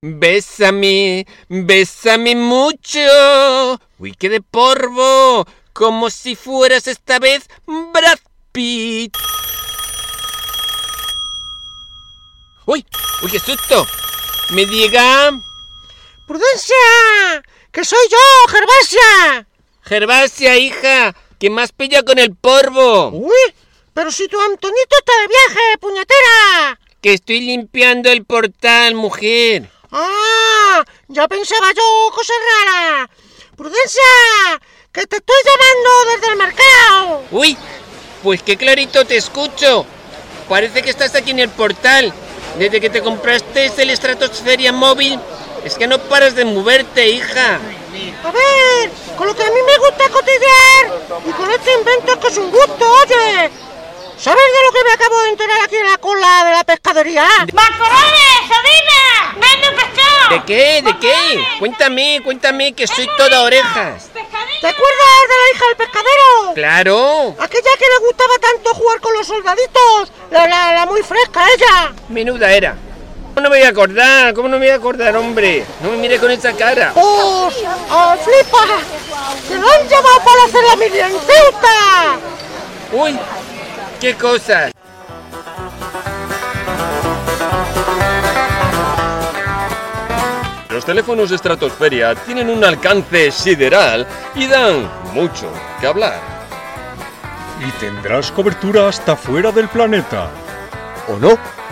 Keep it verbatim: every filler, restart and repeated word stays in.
Bésame, bésame mucho. Uy, qué de polvo. Como si fueras esta vez Brad Pitt. Uy, uy, qué susto. Me diga... ¡Prudencia! ¡Que soy yo, Gervasia! Gervasia, hija, que me has pillado con el polvo. Uy, pero si tu Antonito está de viaje, puñetera. Que estoy limpiando el portal, mujer. ¡Ah! Ya pensaba yo cosas raras. ¡Prudencia! ¡Que te estoy llamando desde el mercado! Uy, pues qué clarito te escucho. Parece que estás aquí en el portal. Desde que te compraste el Stratospheria móvil, es que no paras de moverte, hija. A ver, con lo que a mí me gusta cotillar y con este invento que es un gusto, oye. ¿Sabes de lo que me acabo de enterar aquí en la cola de la pescadería? ¡Macarrones, Sabina! ¡Vende pescado! ¿De qué? ¿De qué? Cuéntame, cuéntame, que soy toda orejas. ¿Te acuerdas de la hija del pescadero? ¡Claro! Aquella que le gustaba tanto jugar con los soldaditos. La, la, la muy fresca, ella. Menuda era. ¿Cómo no me voy a acordar? ¿Cómo no me voy a acordar, hombre? No me mire con esa cara. ¡Pues! ¡Oh, flipa! ¡Se lo han llevado para hacer la milianceuta! ¡Uy! ¡Qué cosas! Los teléfonos Stratospheria tienen un alcance sideral y dan mucho que hablar. Y tendrás cobertura hasta fuera del planeta. ¿O no?